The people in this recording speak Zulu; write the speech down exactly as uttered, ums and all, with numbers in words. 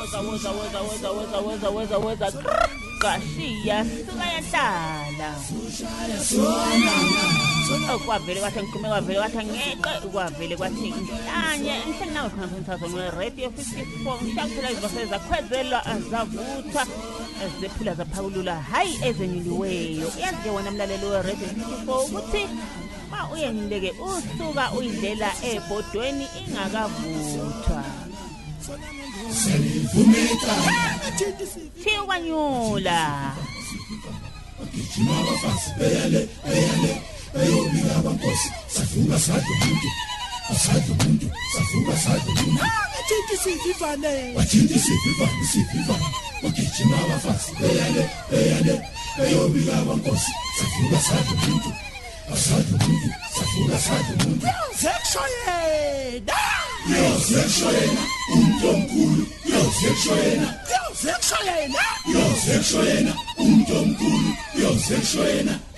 woza woza woza woza woza woza woza woza qashiya suka yahlala okwavele kwathi ngikume kwavele kwathi ngeqe kwavele kwathi nhlanye nhlanye nawe khona msakazo no radio fifty-four ngishaphela izivase zakhwezelwa azavuthwa ezephula zaphawulula hayi ezenyuliweyo yazi wena mlalelo we radio fifty-four ukuthi ma uyenileke usuka uyidlela ebhodweni ingakavuthwa Selivumeka Thiyo kwanyula Gijima abafasi beyale beyale beyobika abankosi savuka sadlo umuntu asadlo umuntu savuka sadlo umuntu Athi sivivane Wathi sivivane sivivane Gijima abafasi beyale beyale beyobika abankosi savuka sadlo umuntu asadlo umuntu savuka sadlo umuntu Zekushoyena Yozekushoyena umuntu omkhulu Yozekushoyena Zekushoyena Yozekushoyena umuntu omkhulu Yozekushoyena